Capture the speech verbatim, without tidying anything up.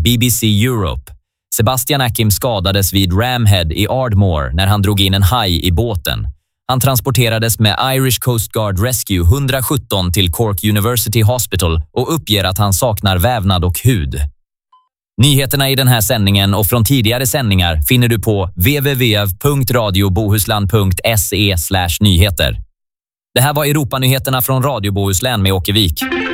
B B C Europe. Sebastian Akim skadades vid Ramhead i Ardmore när han drog in en haj i båten. Han transporterades med Irish Coast Guard Rescue one seventeen till Cork University Hospital och uppger att han saknar vävnad och hud. Nyheterna i den här sändningen och från tidigare sändningar finner du på w w w punkt radio bohuslän punkt se slash nyheter. Det här var Europanyheterna från Radio Bohuslän med Åke Wik.